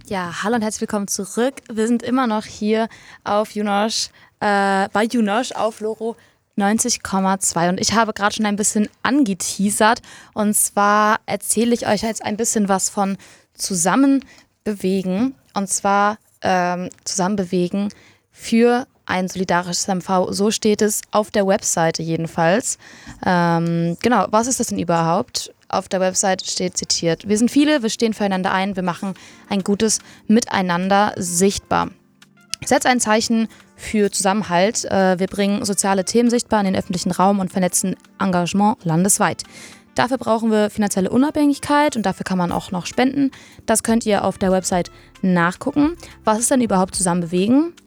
Ja, hallo und herzlich willkommen zurück. Wir sind immer noch hier auf Junosch, bei Junosch auf Loro 90,2 und ich habe gerade schon ein bisschen angeteasert und zwar erzähle ich euch jetzt ein bisschen was von Zusammenbewegen und zwar Zusammenbewegen für ein solidarisches MV. So steht es auf der Webseite jedenfalls. Genau, was ist das denn überhaupt? Auf der Website steht zitiert: Wir sind viele, wir stehen füreinander ein, wir machen ein gutes Miteinander sichtbar. Setz ein Zeichen für Zusammenhalt. Wir bringen soziale Themen sichtbar in den öffentlichen Raum und vernetzen Engagement landesweit. Dafür brauchen wir finanzielle Unabhängigkeit und dafür kann man auch noch spenden. Das könnt ihr auf der Website nachgucken. Was ist denn überhaupt Zusammenbewegen?